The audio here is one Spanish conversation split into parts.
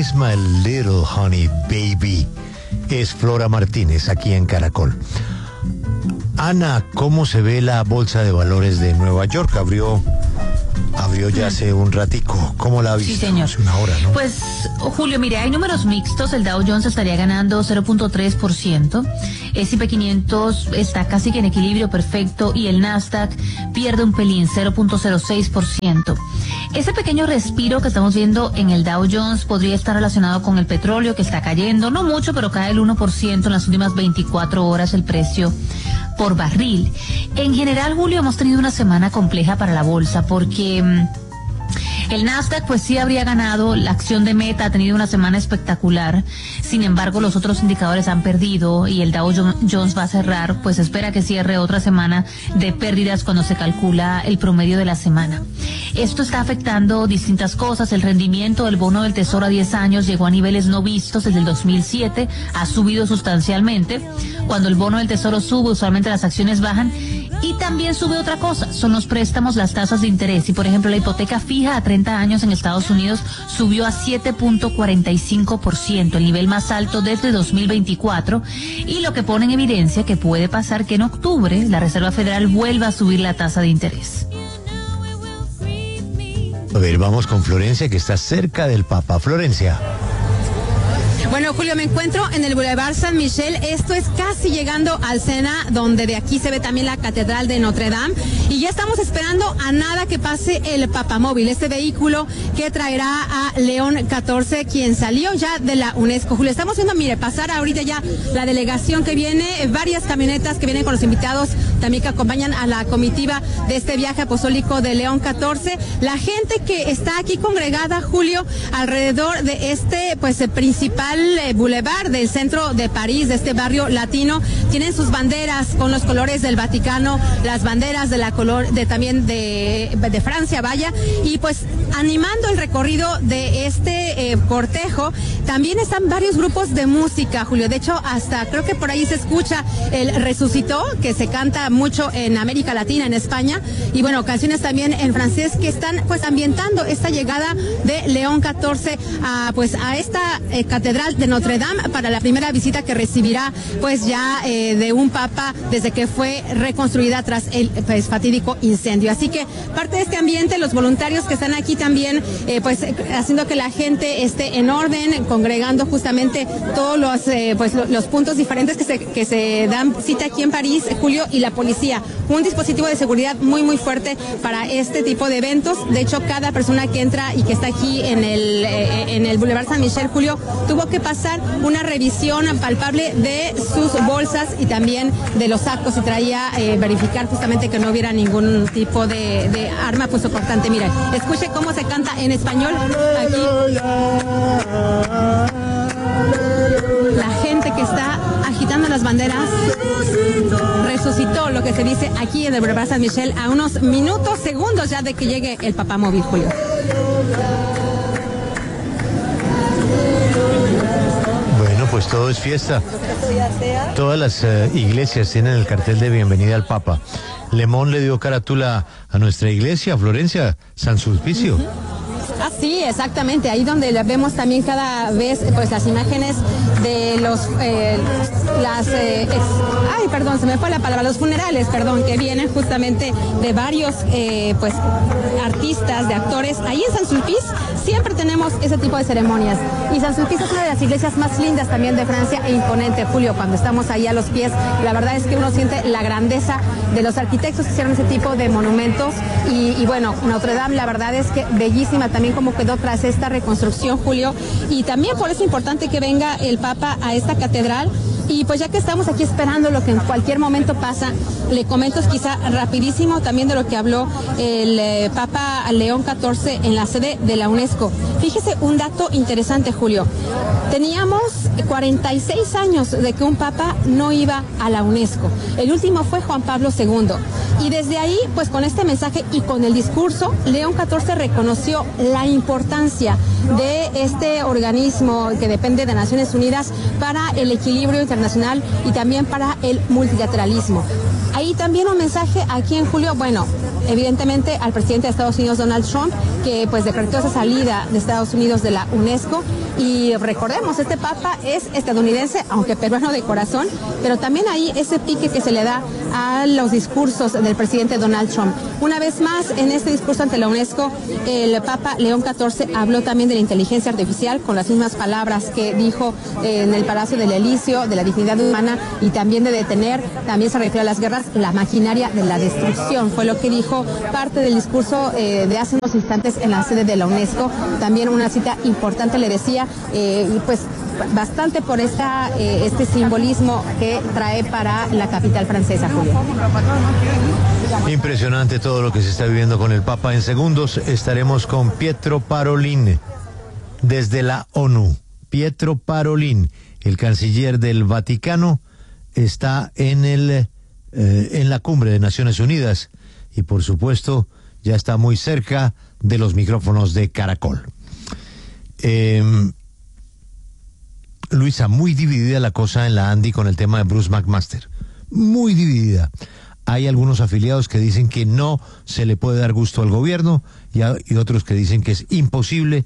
Kiss My Little Honey Baby. Es Flora Martínez aquí en Caracol. Ana, ¿cómo se ve la bolsa de valores de Nueva York? Abrió ya hace un ratico. ¿Cómo la ha visto? Sí, señor. Hace una hora, ¿no? Pues, Julio, mire, hay números mixtos. El Dow Jones estaría ganando 0.3%. S&P 500 está casi que en equilibrio perfecto y el Nasdaq pierde un pelín, 0.06%. Ese pequeño respiro que estamos viendo en el Dow Jones podría estar relacionado con el petróleo que está cayendo, no mucho, pero cae el 1% en las últimas 24 horas el precio por barril. En general, Julio, hemos tenido una semana compleja para la bolsa porque el Nasdaq pues sí habría ganado, la acción de Meta ha tenido una semana espectacular, sin embargo los otros indicadores han perdido y el Dow Jones va a cerrar, pues espera que cierre otra semana de pérdidas cuando se calcula el promedio de la semana. Esto está afectando distintas cosas, el rendimiento del bono del Tesoro a 10 años llegó a niveles no vistos desde el 2007, ha subido sustancialmente, cuando el bono del Tesoro sube usualmente las acciones bajan. Y también sube otra cosa, son los préstamos, las tasas de interés. Y por ejemplo, la hipoteca fija a 30 años en Estados Unidos subió a 7.45%, el nivel más alto desde 2024. Y lo que pone en evidencia que puede pasar que en octubre la Reserva Federal vuelva a subir la tasa de interés. A ver, vamos con Florencia, que está cerca del Papa. Florencia. Bueno, Julio, me encuentro en el Boulevard San Michel. Esto es casi llegando al Sena, donde de aquí se ve también la Catedral de Notre Dame. Y ya estamos esperando a nada que pase el Papamóvil, este vehículo que traerá a León XIV, quien salió ya de la UNESCO. Julio, estamos viendo, mire, pasar ahorita ya la delegación que viene, varias camionetas que vienen con los invitados también que acompañan a la comitiva de este viaje apostólico de León XIV. La gente que está aquí congregada, Julio, alrededor de este, pues, principal boulevard del centro de París, de este barrio latino, tienen sus banderas con los colores del Vaticano, las banderas de la también de Francia, vaya, y pues animando el recorrido de este cortejo, también están varios grupos de música, Julio. De hecho, hasta creo que por ahí se escucha el Resucitó, que se canta mucho en América Latina, en España, y bueno, canciones también en francés que están pues ambientando esta llegada de León XIV a esta catedral de Notre Dame para la primera visita que recibirá pues ya de un papa desde que fue reconstruida tras el pues fatídico incendio. Así que parte de este ambiente, los voluntarios que están aquí también pues haciendo que la gente esté en orden, congregando justamente todos los puntos diferentes que se dan cita aquí en París, Julio, y la policía. Un dispositivo de seguridad muy muy fuerte para este tipo de eventos. De hecho, cada persona que entra y que está aquí en el Boulevard San Michel, Julio, tuvo que pasar una revisión palpable de sus bolsas y también de los sacos, y traía verificar justamente que no hubiera ningún tipo de arma puesto cortante. Mira, escuche cómo se canta en español aquí. La gente que está agitando las banderas resucitó, lo que se dice aquí en el Boulevard San Michel, a unos segundos ya de que llegue el Papamóvil, Julio. Pues todo es fiesta. Todas las iglesias tienen el cartel de bienvenida al Papa. Lemón le dio carátula a nuestra iglesia, Florencia, San Sulpicio. Ah, sí, exactamente. Ahí donde vemos también cada vez pues las imágenes de los se me fue la palabra, los funerales, que vienen justamente de varios pues artistas, de actores. Ahí en San Sulpice siempre tenemos ese tipo de ceremonias. Y San Sulpice es una de las iglesias más lindas también de Francia e imponente, Julio. Cuando estamos ahí a los pies, la verdad es que uno siente la grandeza de los arquitectos que hicieron ese tipo de monumentos. Y bueno, Notre Dame, la verdad es que bellísima también como quedó tras esta reconstrucción, Julio. Y también por eso es importante que venga el Papa a esta catedral. Y pues ya que estamos aquí esperando lo que en cualquier momento pasa, le comento quizá rapidísimo también de lo que habló el Papa León XIV en la sede de la UNESCO. Fíjese un dato interesante, Julio. Teníamos 46 años de que un Papa no iba a la UNESCO. El último fue Juan Pablo II. Y desde ahí, pues con este mensaje y con el discurso, León XIV reconoció la importancia de este organismo que depende de Naciones Unidas para el equilibrio internacional y también para el multilateralismo. Ahí también un mensaje aquí en julio, bueno, evidentemente al presidente de Estados Unidos, Donald Trump, que pues decretó esa salida de Estados Unidos de la UNESCO. Y recordemos, este papa es estadounidense, aunque peruano de corazón, pero también ahí ese pique que se le da a los discursos del presidente Donald Trump. Una vez más, en este discurso ante la UNESCO, el Papa León XIV habló también de la inteligencia artificial, con las mismas palabras que dijo en el Palacio del Elíseo, de la dignidad humana y también de detener, también se refirió a las guerras, la maquinaria de la destrucción. Fue lo que dijo parte del discurso de hace unos instantes en la sede de la UNESCO. También una cita importante le decía, y pues bastante por este simbolismo que trae para la capital francesa, Julio. Impresionante todo lo que se está viviendo con el Papa. En segundos estaremos con Pietro Parolin desde la ONU. Pietro Parolin, el canciller del Vaticano, está en la cumbre de Naciones Unidas y por supuesto ya está muy cerca de los micrófonos de Caracol. Luisa, muy dividida la cosa en la Andi con el tema de Bruce McMaster. Muy dividida. Hay algunos afiliados que dicen que no se le puede dar gusto al gobierno y otros que dicen que es imposible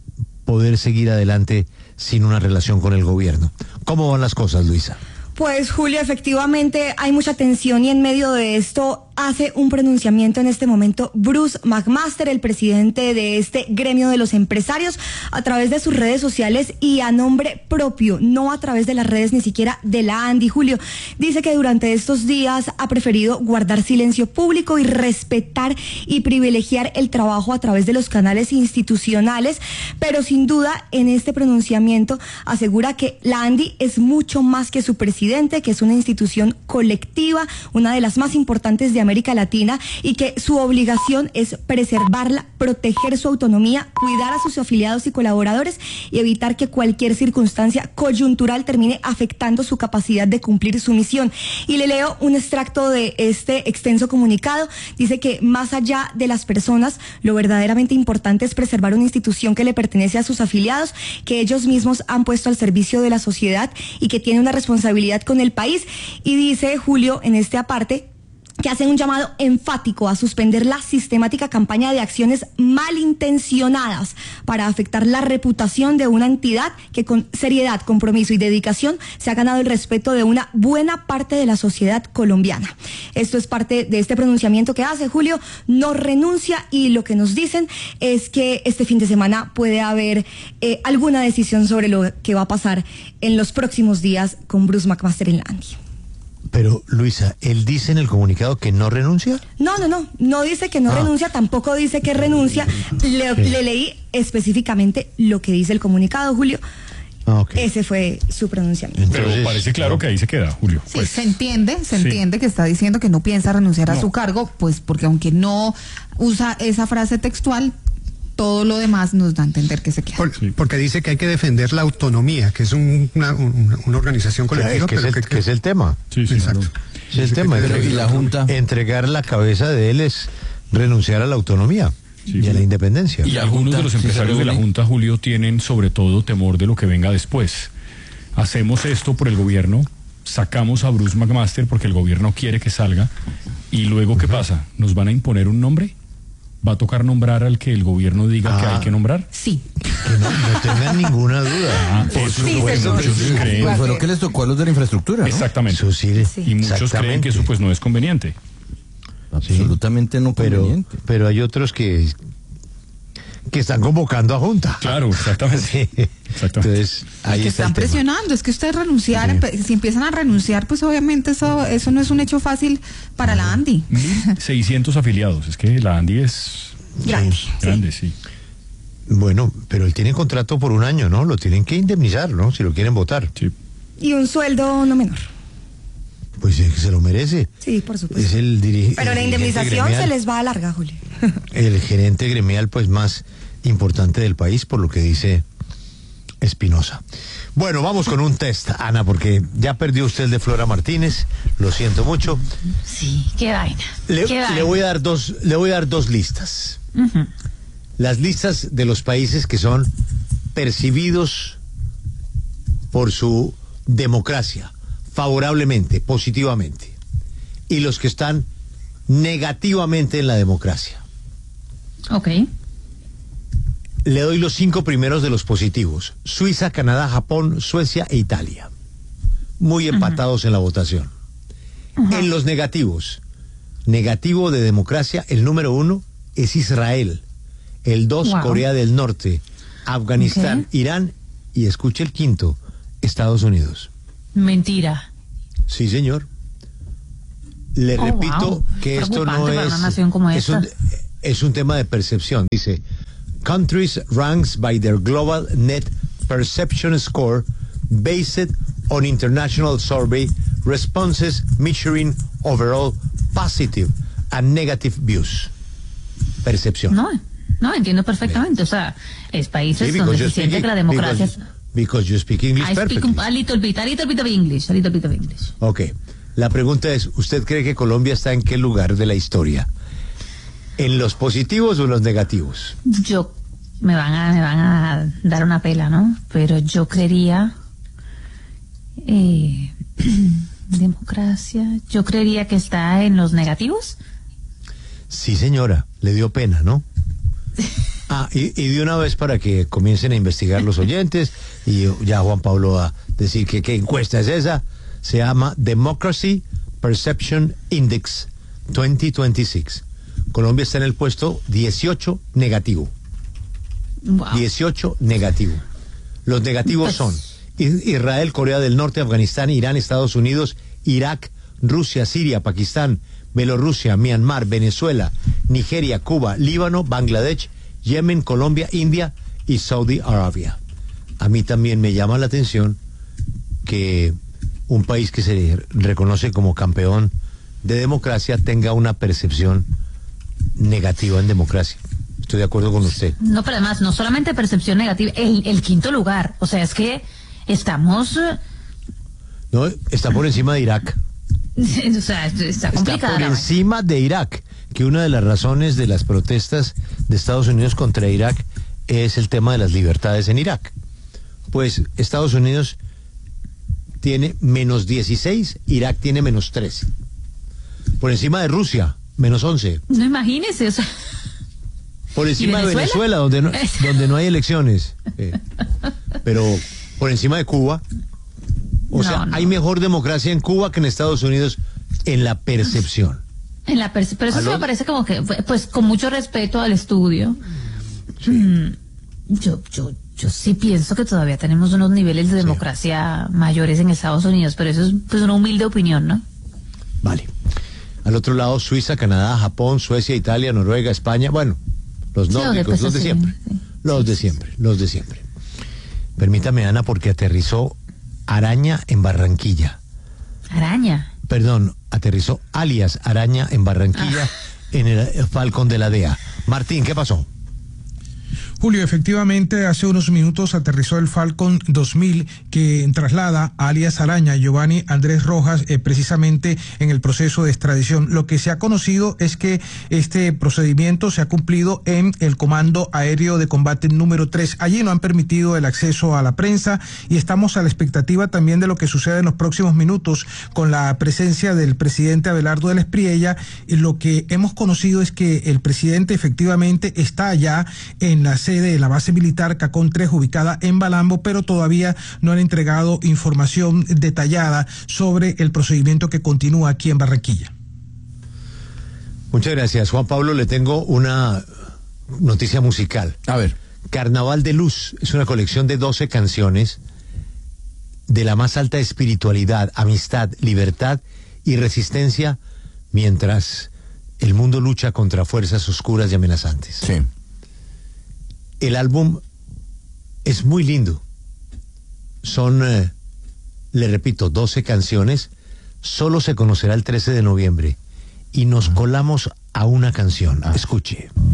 poder seguir adelante sin una relación con el gobierno. ¿Cómo van las cosas, Luisa? Pues, Julio, efectivamente hay mucha tensión y en medio de esto hace un pronunciamiento en este momento Bruce McMaster, el presidente de este gremio de los empresarios, a través de sus redes sociales y a nombre propio, no a través de las redes ni siquiera de la Andi. Julio dice que durante estos días ha preferido guardar silencio público y respetar y privilegiar el trabajo a través de los canales institucionales, pero sin duda en este pronunciamiento asegura que la Andi es mucho más que su presidente, que es una institución colectiva, una de las más importantes de América Latina y que su obligación es preservarla, proteger su autonomía, cuidar a sus afiliados y colaboradores y evitar que cualquier circunstancia coyuntural termine afectando su capacidad de cumplir su misión. Y le leo un extracto de este extenso comunicado. Dice que más allá de las personas, lo verdaderamente importante es preservar una institución que le pertenece a sus afiliados, que ellos mismos han puesto al servicio de la sociedad y que tiene una responsabilidad con el país. Y dice Julio en este aparte que hacen un llamado enfático a suspender la sistemática campaña de acciones malintencionadas para afectar la reputación de una entidad que con seriedad, compromiso y dedicación se ha ganado el respeto de una buena parte de la sociedad colombiana. Esto es parte de este pronunciamiento que hace Julio, no renuncia, y lo que nos dicen es que este fin de semana puede haber alguna decisión sobre lo que va a pasar en los próximos días con Bruce McMaster en la Andi. Pero, Luisa, ¿él dice en el comunicado que no renuncia? No dice que no renuncia, tampoco dice que renuncia. Le leí específicamente lo que dice el comunicado, Julio. Okay. Ese fue su pronunciamiento. Pero parece claro que ahí se queda, Julio. Sí, pues, se entiende que está diciendo que no piensa renunciar a su cargo, pues porque aunque no usa esa frase textual, todo lo demás nos da a entender que se queda. Porque dice que hay que defender la autonomía, que es una organización colectiva. Que es el tema. Sí, exacto. Claro. Es el tema. ¿Y la Junta? Entregar la cabeza de él es renunciar a la autonomía y a la independencia. Y algunos de los empresarios de la Junta, Julio, tienen sobre todo temor de lo que venga después. Hacemos esto por el gobierno, sacamos a Bruce McMaster porque el gobierno quiere que salga, y luego, ¿qué pasa? ¿Nos van a imponer un nombre? ¿Va a tocar nombrar al que el gobierno diga que hay que nombrar? Sí. Que no tengan ninguna duda. Por supuesto, muchos creen. Pues fue lo que les tocó a los de la infraestructura, ¿no? Exactamente. Y muchos creen que eso pues no es conveniente. Absolutamente no conveniente. Pero hay otros que están convocando a Junta. Claro, exactamente. Sí. Entonces, ahí que están presionando, es que ustedes renunciar, si empiezan a renunciar, pues obviamente eso no es un hecho fácil para la Andi. 1.600 afiliados, es que la Andi es grande, sí. Bueno, pero él tiene contrato por un año, ¿no? Lo tienen que indemnizar, ¿no? Si lo quieren votar. Sí. Y un sueldo no menor. Pues es que se lo merece. Sí, por supuesto. Es el dirigente. Pero la indemnización se les va a larga, Julio. El gerente gremial, pues, más importante del país, por lo que dice Espinosa. Bueno, vamos con un test, Ana, porque ya perdió usted el de Flora Martínez. Lo siento mucho. Sí, qué vaina. Le voy a dar dos listas. Las listas de los países que son percibidos por su democracia favorablemente, positivamente. y los que están negativamente en la democracia. Ok. Le doy los 5 primeros de los positivos: Suiza, Canadá, Japón, Suecia e Italia. Muy empatados en la votación. En los negativos, negativo de democracia, el número 1 es Israel, el 2 Corea del Norte, Afganistán, Irán y, escuche el quinto, Estados Unidos. Mentira. Sí, señor. Le repito que esto no es, una nación como esta. Es un tema de percepción. Dice, countries ranks by their global net perception score based on international survey responses measuring overall positive and negative views. Percepción. No, entiendo perfectamente. O sea, es países donde se siente que la democracia... Because you speak English perfectly. I speak a little bit of English. Ok. La pregunta es, ¿usted cree que Colombia está en qué lugar de la historia? ¿En los positivos o en los negativos? Me van a dar una pela, ¿no? Pero yo creería... democracia, yo creería que está en los negativos. Sí, señora, le dio pena, ¿no? Y de una vez, para que comiencen a investigar los oyentes, y ya Juan Pablo va a decir que qué encuesta es esa, se llama Democracy Perception Index 2026. Colombia está en el puesto 18 negativo. Wow. 18 negativo. Los negativos son Israel, Corea del Norte, Afganistán, Irán, Estados Unidos, Irak, Rusia, Siria, Pakistán, Bielorrusia, Myanmar, Venezuela, Nigeria, Cuba, Líbano, Bangladesh, Yemen, Colombia, India y Saudi Arabia. A mí también me llama la atención que un país que se reconoce como campeón de democracia tenga una percepción negativa en democracia. Estoy de acuerdo con usted. No, pero además, no solamente percepción negativa, el quinto lugar. O sea, es que estamos... No, está por encima de Irak. O sea, está complicada. Está por encima de Irak, que una de las razones de las protestas de Estados Unidos contra Irak es el tema de las libertades en Irak. Pues Estados Unidos tiene menos 16, Irak tiene menos 13. Por encima de Rusia, menos 11. No, imagínese, o sea... Por encima de Venezuela, donde no hay elecciones. Pero por encima de Cuba. Hay mejor democracia en Cuba que en Estados Unidos en la percepción. Pero eso sí me parece como que, pues, con mucho respeto al estudio. Sí. Yo sí pienso que todavía tenemos unos niveles de democracia mayores en Estados Unidos, pero eso es pues una humilde opinión, ¿no? Vale. Al otro lado, Suiza, Canadá, Japón, Suecia, Italia, Noruega, España, bueno, los nórdicos, los de siempre. Los de siempre. Permítame, Ana, porque aterrizó Araña en Barranquilla. ¿Araña? Perdón, aterrizó alias Araña en Barranquilla, en el Falcon de la DEA. Martín, ¿qué pasó? Julio, efectivamente, hace unos minutos aterrizó el Falcon 2000 que traslada a alias Araña, Giovanni Andrés Rojas, precisamente en el proceso de extradición. Lo que se ha conocido es que este procedimiento se ha cumplido en el Comando Aéreo de Combate número 3. Allí no han permitido el acceso a la prensa y estamos a la expectativa también de lo que sucede en los próximos minutos con la presencia del presidente Abelardo del Espriella. Y lo que hemos conocido es que el presidente efectivamente está allá en la sede de la base militar Cacón 3 ubicada en Balambo, pero todavía no han entregado información detallada sobre el procedimiento que continúa aquí en Barranquilla. Muchas gracias, Juan Pablo. Le tengo una noticia musical. A ver. Carnaval de Luz es una colección de 12 canciones de la más alta espiritualidad, amistad, libertad y resistencia mientras el mundo lucha contra fuerzas oscuras y amenazantes. Sí. El álbum es muy lindo. Son, le repito, 12 canciones. Solo se conocerá el 13 de noviembre. Y nos colamos a una canción. Escuche.